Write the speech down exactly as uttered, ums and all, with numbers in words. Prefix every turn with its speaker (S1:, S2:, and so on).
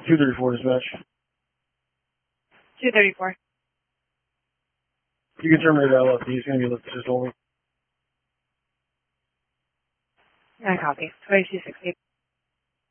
S1: two thirty-four dispatch.
S2: two thirty-four.
S1: You can terminate L F D. He's going to be listed as holding.
S2: I copy. twenty-two sixty.